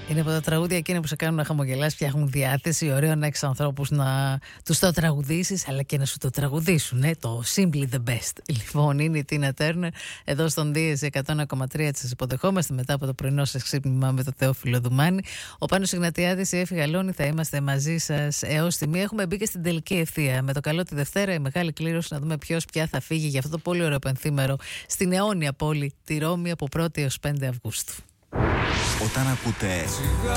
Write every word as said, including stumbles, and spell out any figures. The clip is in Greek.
Είναι από τα τραγούδια εκείνα που σε κάνουν να χαμογελάς, φτιάχνουν διάθεση. Ωραίο να έχεις ανθρώπους να τους το τραγουδήσεις, αλλά και να σου το τραγουδήσουν. Ε, το simply the best. Λοιπόν, είναι η Τίνα Τέρνερ εδώ στον Δίες εκατό ένα κόμμα τρία. Σας υποδεχόμαστε μετά από το πρωινό σας ξύπνημα με το Θεόφιλο Δουμάνη. Ο Πάνος Ιγνατιάδης, η Έφη Γαλώνη, θα είμαστε μαζί σας έως τη μία. Έχουμε μπει και στην τελική ευθεία. Με το καλό τη Δευτέρα, η μεγάλη κλήρωση να δούμε ποιος πια θα φύγει για αυτό το πολύ ωραίο πενθήμερο στην αιώνια πόλη τη Ρώμη από πρώτη έως πέντε Αυγούστου. Όταν ακούτε